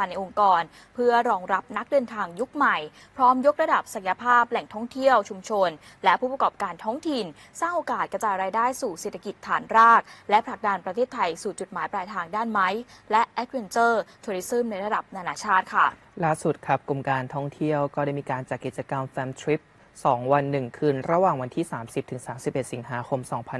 พันธ์ในองค์กรเพื่อรองรับนักเดินทางยุคใหม่พร้อมยกระดับศักยภาพแหล่งท่องเที่ยวชุมชนและผู้ประกอบการท้องถิ่นสร้างโอกาสกระจายรายได้สู่เศรษฐกิจฐานรากและผลักดันประเทศไทยสู่จุดหมายปลายทางด้านไม้และแอดเวนเจอร์ทัวริซึมในระดับนานาชาติค่ะล่าสุดครับกรมการท่องเที่ยวก็ได้มีการจัดกิจกรรมแฟมทริป2 วัน 1 คืนระหว่างวันที่ 30-31 สิงหาคม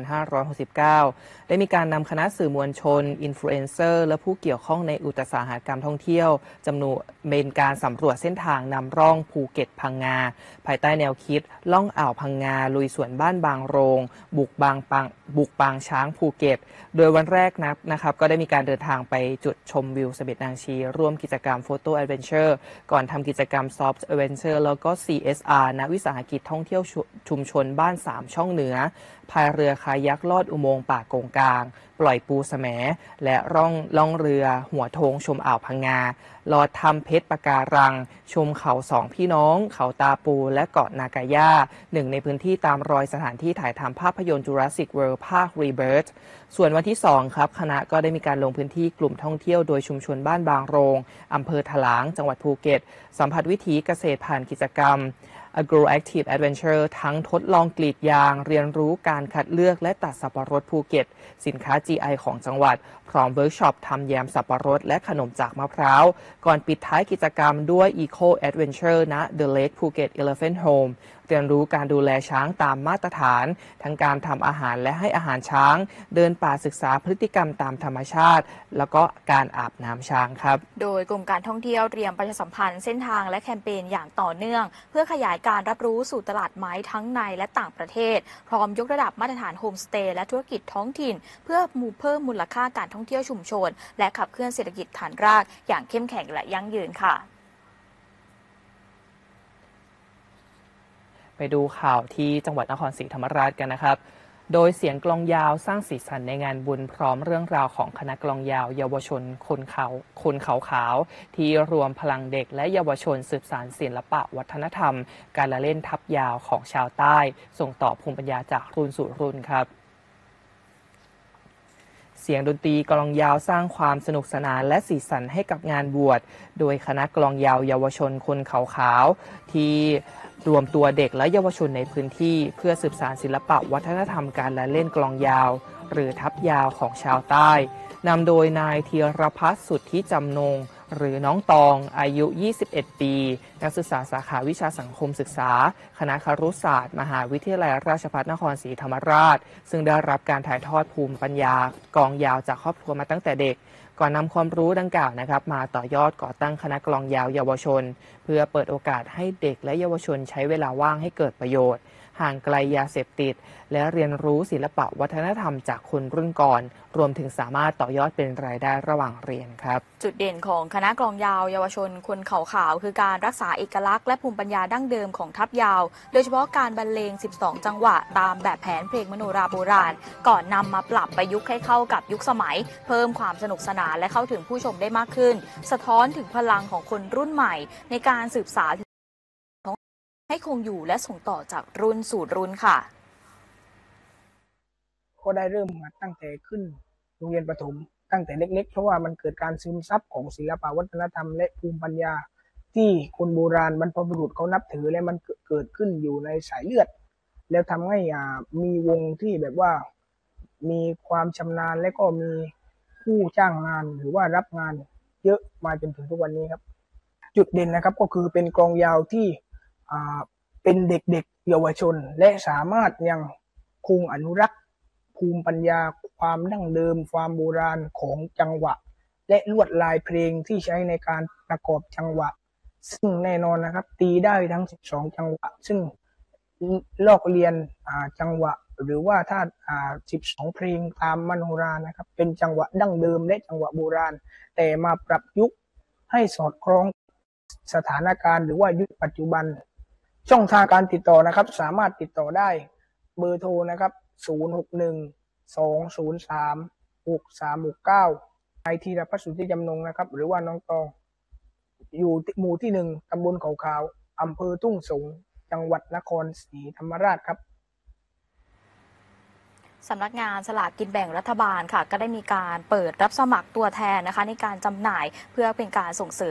2569 ได้มีการนำคณะสื่อมวลชน อินฟลูเอนเซอร์ และผู้เกี่ยวข้องในอุตสาหกรรมท่องเที่ยวจำนวนเป็นการสำรวจเส้นทางนำร่องภูเก็ตพังงาภายใต้แนวคิดล่องอ่าวพังงาลุยสวนบ้านบางโรงบุกปางช้างภูเก็ตโดยวันแรกนะครับก็ได้มีการเดินทางไปจุดชมวิวเสม็ดนางชีร่วมกิจกรรมโฟโต้แอดเวนเจอร์ก่อนทำกิจกรรมซอฟต์แอดเวนเจอร์แล้วก็ CSR ณวิสาหกิจท่องเที่ยวชุมชนบ้าน3ช่องเหนือพายเรือคายักลอดอุโมงค์ป่าโกงกลางปล่อยปูแสมและล่องเรือหัวโทงชมอ่าวพังงาลอดทำเพชรปะการังชมเขาสองพี่น้องเขาตาปูและเกาะนากาย่าหนึ่งในพื้นที่ตามรอยสถานที่ถ่ายทำภาพยนตร์ Jurassic World ภาค Rebirth ส่วนวันที่2ครับคณะก็ได้มีการลงพื้นที่กลุ่มท่องเที่ยวโดยชุมชนบ้านบางโรงอำเภอถลางจังหวัดภูเก็ตสัมผัสวิถีเกษตรผ่านกิจกรรมAgroactive Adventure ทั้งทดลองกรีดยางเรียนรู้การคัดเลือกและตัดสับปะรดภูเก็ตสินค้า GI ของจังหวัดพร้อมเวิร์กช็อปทำแยมสับปะรดและขนมจากมะพร้าวก่อนปิดท้ายกิจกรรมด้วย Eco Adventure ณ The Lake Phuket Elephant Home เรียนรู้การดูแลช้างตามมาตรฐานทั้งการทำอาหารและให้อาหารช้างเดินป่าศึกษาพฤติกรรมตามธรรมชาติแล้วก็การอาบน้ำช้างครับโดยกรมการท่องเที่ยวเตรียมประชาสัมพันธ์เส้นทางและแคมเปญอย่างต่อเนื่องเพื่อขยายการรับรู้สู่ตลาดไม้ทั้งในและต่างประเทศพร้อมยกระดับมาตรฐานโฮมสเตย์และธุรกิจท้องถิ่นเพื่อเพิ่มมูลค่าการท่องเที่ยวชุมชนและขับเคลื่อนเศรษฐกิจฐานรากอย่างเข้มแข็งและยั่งยืนค่ะไปดูข่าวที่จังหวัดนครศรีธรรมราชกันนะครับโดยเสียงกลองยาวสร้างสีสันในงานบุญพร้อมเรื่องราวของคณะกลองยาวเยาวชนคนเขาขาวที่รวมพลังเด็กและเยาวชนสืบสานศิลปะวัฒนธรรมการละเล่นทับยาวของชาวใต้ส่งต่อภูมิปัญญาจากรุ่นสู่รุ่นครับเสียงดนตรีกลองยาวสร้างความสนุกสนานและสีสันให้กับงานบวชโดยคณะกลองยาวเยาวชนคนเขาขาวที่รวมตัวเด็กและเยาวชนในพื้นที่เพื่อสืบสานศิลปะวัฒนธรรมการละเล่นกลองยาวหรือทับยาวของชาวใต้นำโดยนายธีรพัฒน์สุทธิจำนงหรือน้องตองอายุ 21 ปีนักศึกษาสาขาวิชาสังคมศึกษาคณะครุศาสตร์มหาวิทยาลัยราชภัฏนครศรีธรรมราชซึ่งได้รับการถ่ายทอดภูมิปัญญากลองยาวจากครอบครัวมาตั้งแต่เด็กก่อนนำความรู้ดังกล่าวนะครับมาต่อยอดก่อตั้งคณะกลองยาวเยาวชนเพื่อเปิดโอกาสให้เด็กและเยาวชนใช้เวลาว่างให้เกิดประโยชน์ห่างไกลยาเสพติดและเรียนรู้ศิลปะวัฒนธรรมจากคนรุ่นก่อนรวมถึงสามารถต่อยอดเป็นรายได้ระหว่างเรียนครับจุดเด่นของคณะกลองยาวเยาวชนคนเขาขาวคือการรักษาเอกลักษณ์และภูมิปัญญาดั้งเดิมของทัพยาวโดยเฉพาะการบรรเลง 12 จังหวะตามแบบแผนเพลงมโนราโบราณก่อนนำมาปรับประยุกต์ให้เข้ากับยุคสมัยเพิ่มความสนุกสนานและเข้าถึงผู้ชมได้มากขึ้นสะท้อนถึงพลังของคนรุ่นใหม่ในการสืบสานให้คงอยู่และส่งต่อจากรุ่นสู่รุ่นค่ะก็ได้เริ่มมาตั้งแต่ขึ้นโรงเรียนประถมตั้งแต่เล็กๆเพราะว่ามันเกิดการซึมซับของศิลปวัฒนธรรมและภูมิปัญญาที่คนโบราณบรรพบุรุษเขานับถือและมันเกิดขึ้นอยู่ในสายเลือดแล้วทำให้มีวงที่แบบว่ามีความชำนาญและก็มีผู้จ้างงานหรือว่ารับงานเยอะมาจนถึงทุกวันนี้ครับจุดเด่นนะครับก็คือเป็นกลองยาวที่เป็นเด็กๆเยาวชนและสามารถยังคงอนุรักษ์ภูมิปัญญาความดั้งเดิมความโบราณของจังหวะและลวดลายเพลงที่ใช้ในการประกอบจังหวะซึ่งแน่นอนนะครับตีได้ทั้ง12จังหวะซึ่งลอกเรียนจังหวะหรือว่าถ้า12เพลงตามมโนรานะครับเป็นจังหวะดั้งเดิมและจังหวะโบราณแต่มาปรับยุคให้สอดคล้องสถานการณ์หรือว่ายุคปัจจุบันช่องทางการติดต่อนะครับสามารถติดต่อได้เบอร์โทรนะครับ061-203-6369นายธีรพัฒน์สุทธิจำนงนะครับหรือว่าน้องตองอยู่หมู่ที่1ตำบลเขาขาวอำเภอทุ่งสงจังหวัดนครศรีธรรมราชครับสำนักงานสลากกินแบ่งรัฐบาลค่ะก็ได้มีการเปิดรับสมัครตัวแทนนะคะในการจำหน่ายเพื่อเป็นการส่งเสริม